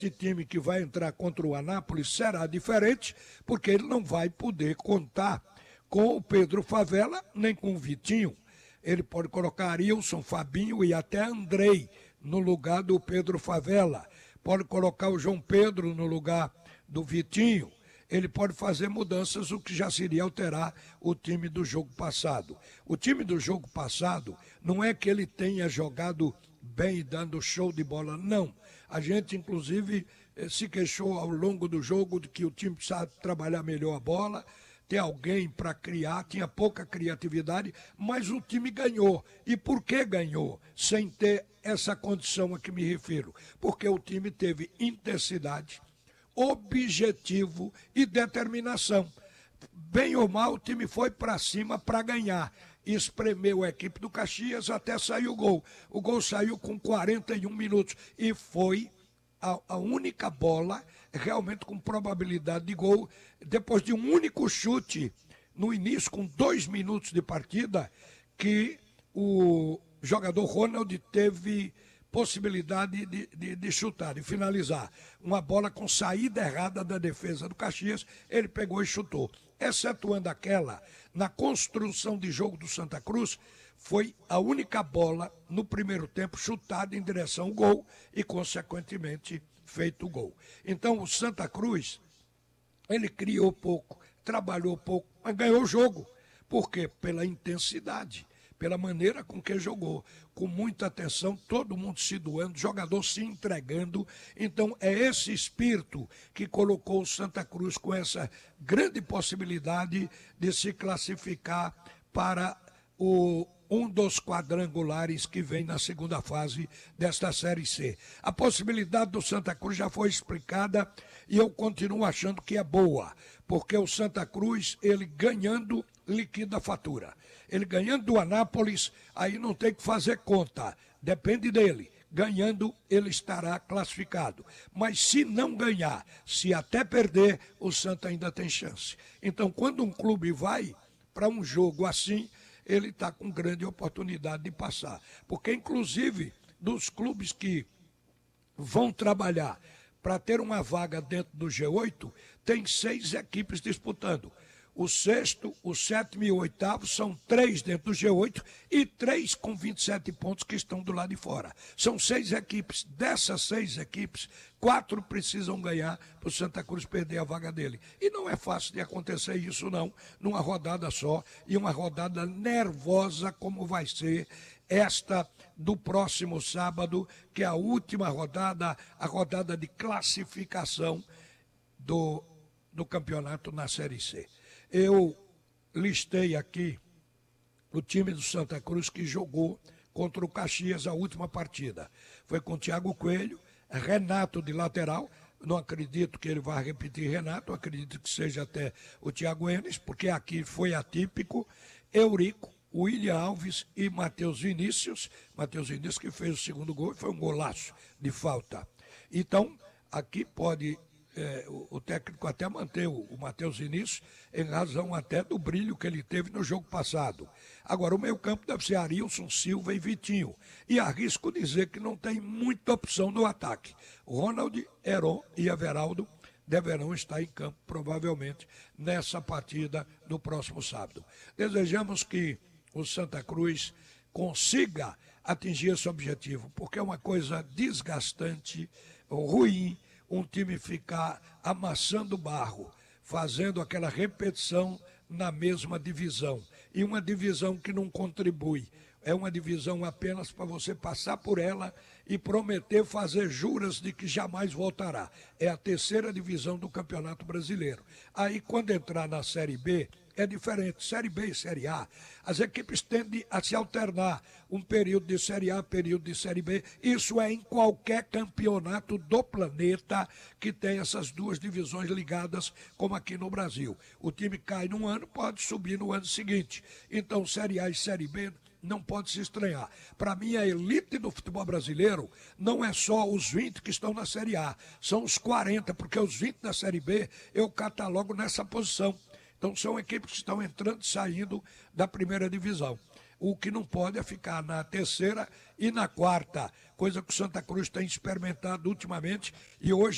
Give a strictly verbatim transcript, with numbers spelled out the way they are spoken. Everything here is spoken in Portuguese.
Esse time que vai entrar contra o Anápolis será diferente, porque ele não vai poder contar com o Pedro Favela, nem com o Vitinho. Ele pode colocar Arilson, Fabinho e até Andrei no lugar do Pedro Favela. Pode colocar o João Pedro no lugar do Vitinho. Ele pode fazer mudanças, o que já seria alterar o time do jogo passado. O time do jogo passado não é que ele tenha jogado bem e dando show de bola, não. A gente, inclusive, se queixou ao longo do jogo de que o time precisava trabalhar melhor a bola, ter alguém para criar, tinha pouca criatividade, mas o time ganhou. E por que ganhou? Sem ter essa condição a que me refiro. Porque o time teve intensidade, objetivo e determinação. Bem ou mal, o time foi para cima para ganhar. Espremeu a equipe do Caxias até sair o gol. O gol saiu com quarenta e um minutos e foi a, a única bola realmente com probabilidade de gol, depois de um único chute no início, com dois minutos de partida, que o jogador Ronald teve possibilidade de, de, de chutar, de finalizar. Uma bola com saída errada da defesa do Caxias, ele pegou e chutou. Excetuando aquela, na construção de jogo do Santa Cruz, foi a única bola no primeiro tempo chutada em direção ao gol e, consequentemente, feito o gol. Então, o Santa Cruz, ele criou pouco, trabalhou pouco, mas ganhou o jogo. Por quê? Pela intensidade, pela maneira com que jogou, com muita atenção, todo mundo se doando, jogador se entregando. Então é esse espírito que colocou o Santa Cruz com essa grande possibilidade de se classificar para o, um dos quadrangulares que vem na segunda fase desta Série C. A possibilidade do Santa Cruz já foi explicada e eu continuo achando que é boa, porque o Santa Cruz, ele ganhando, liquida a fatura. Ele ganhando do Anápolis, aí não tem que fazer conta, depende dele. Ganhando, ele estará classificado. Mas se não ganhar, se até perder, o Santa ainda tem chance. Então, quando um clube vai para um jogo assim, ele está com grande oportunidade de passar. Porque, inclusive, dos clubes que vão trabalhar para ter uma vaga dentro do G oito, tem seis equipes disputando. O sexto, o sétimo e o oitavo são três dentro do G oito e três com vinte e sete pontos que estão do lado de fora. São seis equipes. Dessas seis equipes, quatro precisam ganhar para o Santa Cruz perder a vaga dele. E não é fácil de acontecer isso, não, numa rodada só, e uma rodada nervosa como vai ser esta do próximo sábado, que é a última rodada, a rodada de classificação do, do campeonato na Série C. Eu listei aqui o time do Santa Cruz que jogou contra o Caxias a última partida. Foi com Thiago Coelho, Renato de lateral, não acredito que ele vá repetir Renato, acredito que seja até o Thiago Enes, porque aqui foi atípico, Eurico, William Alves e Matheus Vinícius, Matheus Vinícius que fez o segundo gol, foi um golaço de falta. Então, aqui pode... É, o, o técnico até manteve o, o Matheus Vinícius em razão até do brilho que ele teve no jogo passado. Agora, o meio campo deve ser Arilson, Silva e Vitinho. E arrisco dizer que não tem muita opção no ataque. Ronald, Heron e Everaldo deverão estar em campo, provavelmente, nessa partida do próximo sábado. Desejamos que o Santa Cruz consiga atingir esse objetivo, porque é uma coisa desgastante, ruim, um time ficar amassando barro, fazendo aquela repetição na mesma divisão. E uma divisão que não contribui. É uma divisão apenas para você passar por ela e prometer fazer juras de que jamais voltará. É a terceira divisão do Campeonato Brasileiro. Aí, quando entrar na Série B, é diferente. Série B e Série A, as equipes tendem a se alternar. Um período de Série A, período de Série B. Isso é em qualquer campeonato do planeta que tem essas duas divisões ligadas, como aqui no Brasil. O time cai num ano, pode subir no ano seguinte. Então, Série A e Série B não pode se estranhar. Para mim, a elite do futebol brasileiro não é só os vinte que estão na Série A, são os quarenta, porque os vinte da Série B eu catalogo nessa posição. Então são equipes que estão entrando e saindo da primeira divisão. O que não pode é ficar na terceira e na quarta, coisa que o Santa Cruz tem experimentado ultimamente e hoje